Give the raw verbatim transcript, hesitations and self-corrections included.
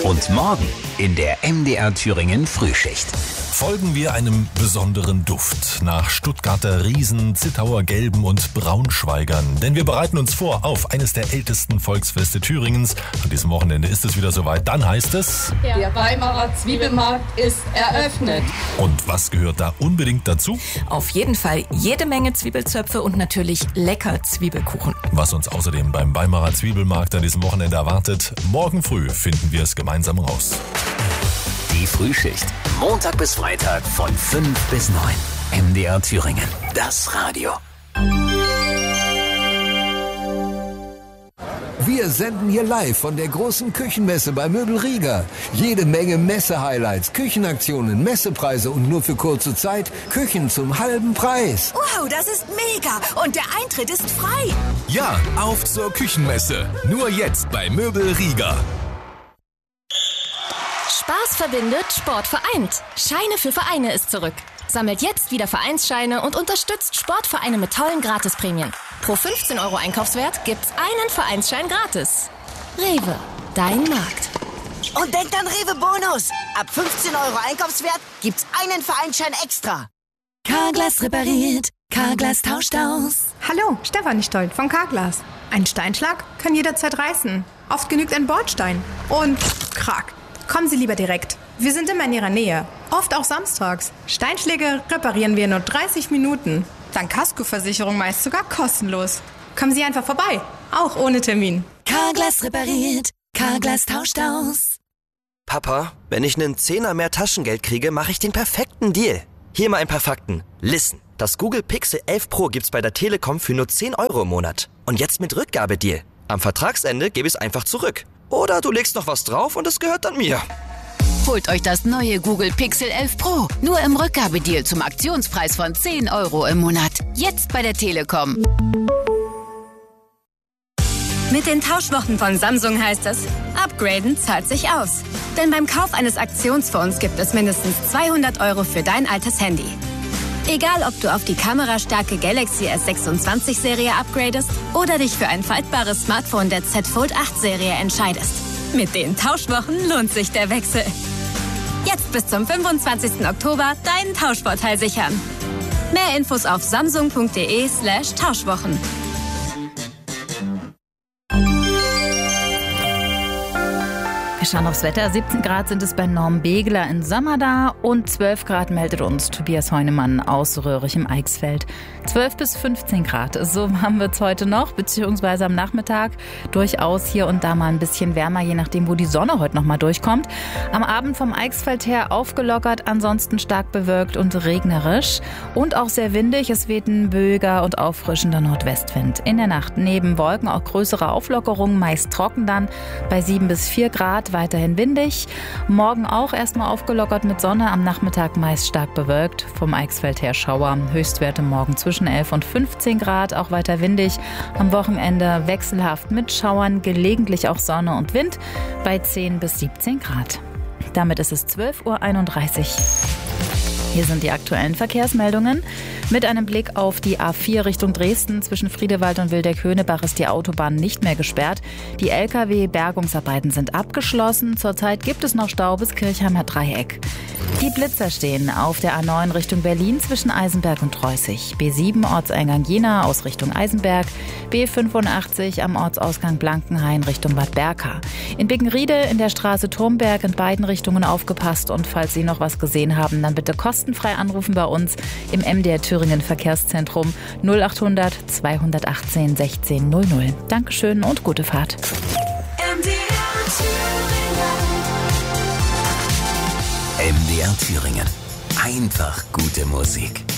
Und morgen in der M D R Thüringen Frühschicht. Folgen wir einem besonderen Duft nach Stuttgarter Riesen, Zittauer Gelben und Braunschweigern. Denn wir bereiten uns vor auf eines der ältesten Volksfeste Thüringens. An diesem Wochenende ist es wieder soweit. Dann heißt es: Der Weimarer Zwiebelmarkt ist eröffnet. Und was gehört da unbedingt dazu? Auf jeden Fall jede Menge Zwiebelzöpfe und natürlich lecker Zwiebelkuchen. Was uns außerdem beim Weimarer Zwiebelmarkt an diesem Wochenende erwartet, morgen früh finden wir es gemeinsam raus. Die Frühschicht. Montag bis Freitag von fünf bis neun. M D R Thüringen. Das Radio. Wir senden hier live von der großen Küchenmesse bei Möbel Rieger. Jede Menge Messe-Highlights, Küchenaktionen, Messepreise und nur für kurze Zeit Küchen zum halben Preis. Wow, das ist mega! Und der Eintritt ist frei. Ja, auf zur Küchenmesse. Nur jetzt bei Möbel Rieger. Spaß verbindet, Sport vereint. Scheine für Vereine ist zurück. Sammelt jetzt wieder Vereinsscheine und unterstützt Sportvereine mit tollen Gratisprämien. Pro fünfzehn Euro Einkaufswert gibt's einen Vereinsschein gratis. Rewe, dein Markt. Und denkt an Rewe Bonus. Ab fünfzehn Euro Einkaufswert gibt's einen Vereinsschein extra. Carglass repariert, Carglass tauscht aus. Hallo, Stefanie Stoll von Carglass. Ein Steinschlag kann jederzeit reißen. Oft genügt ein Bordstein. Und krack. Kommen Sie lieber direkt. Wir sind immer in Ihrer Nähe. Oft auch samstags. Steinschläge reparieren wir in nur dreißig Minuten. Dank Kaskoversicherung meist sogar kostenlos. Kommen Sie einfach vorbei. Auch ohne Termin. Carglass repariert. Carglass tauscht aus. Papa, wenn ich einen Zehner mehr Taschengeld kriege, mache ich den perfekten Deal. Hier mal ein paar Fakten. Listen. Das Google Pixel elf Pro gibt's bei der Telekom für nur zehn Euro im Monat. Und jetzt mit Rückgabedeal. Am Vertragsende gebe ich es einfach zurück. Oder du legst noch was drauf und es gehört dann mir. Holt euch das neue Google Pixel elf Pro. Nur im Rückgabedeal zum Aktionspreis von zehn Euro im Monat. Jetzt bei der Telekom. Mit den Tauschwochen von Samsung heißt es, upgraden zahlt sich aus. Denn beim Kauf eines Aktionsfonds gibt es mindestens zweihundert Euro für dein altes Handy. Egal, ob du auf die kamerastarke Galaxy S sechsundzwanzig Serie upgradest oder dich für ein faltbares Smartphone der Z Fold acht Serie entscheidest. Mit den Tauschwochen lohnt sich der Wechsel. Jetzt bis zum fünfundzwanzigsten Oktober deinen Tauschvorteil sichern. Mehr Infos auf samsung.de slash Tauschwochen. Wir schauen aufs Wetter. siebzehn Grad sind es bei Norm Begler in Sammerda und zwölf Grad meldet uns Tobias Heunemann aus Röhrig im Eichsfeld. zwölf bis fünfzehn Grad, so haben wir es heute noch, beziehungsweise am Nachmittag durchaus hier und da mal ein bisschen wärmer, je nachdem, wo die Sonne heute noch mal durchkommt. Am Abend vom Eichsfeld her aufgelockert, ansonsten stark bewölkt und regnerisch und auch sehr windig. Es weht ein böiger und auffrischender Nordwestwind. In der Nacht neben Wolken auch größere Auflockerungen, meist trocken dann bei sieben bis vier Grad. Weiterhin windig. Morgen auch erstmal aufgelockert mit Sonne, am Nachmittag meist stark bewölkt. Vom Eichsfeld her Schauer. Höchstwerte morgen zwischen elf und fünfzehn Grad, auch weiter windig. Am Wochenende wechselhaft mit Schauern, gelegentlich auch Sonne und Wind bei zehn bis siebzehn Grad. Damit ist es zwölf Uhr einunddreißig. Hier sind die aktuellen Verkehrsmeldungen. Mit einem Blick auf die A vier Richtung Dresden zwischen Friedewald und Wildeck-Höhnebach ist die Autobahn nicht mehr gesperrt. Die L K W-Bergungsarbeiten sind abgeschlossen. Zurzeit gibt es noch Stau bis Kirchheimer Dreieck. Die Blitzer stehen auf der A neun Richtung Berlin zwischen Eisenberg und Treußig. B sieben Ortseingang Jena aus Richtung Eisenberg. B fünfundachtzig am Ortsausgang Blankenhain Richtung Bad Berka. In Bickenriede in der Straße Turmberg in beiden Richtungen aufgepasst. Und falls Sie noch was gesehen haben, dann bitte kostenfrei anrufen bei uns im M D R Thüringen Verkehrszentrum null achthundert zweihundertachtzehn sechzehn null null. Dankeschön und gute Fahrt. M D R Thüringen. Einfach gute Musik.